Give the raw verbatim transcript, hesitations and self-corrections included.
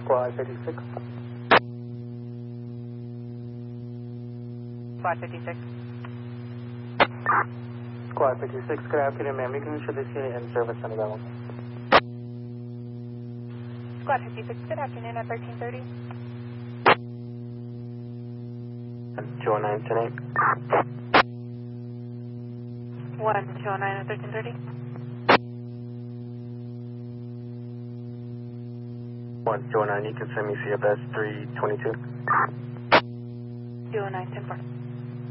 Squad fifty-six. Squad fifty-six. Squad fifty-six, good afternoon, ma'am. You can ensure this unit in service on the level. Squad fifty-six, good afternoon at thirteen thirty. two oh nine, ten eight. one two oh nine at thirteen thirty. one two oh nine, you can send me C F S three twenty-two. two oh nine, ten four.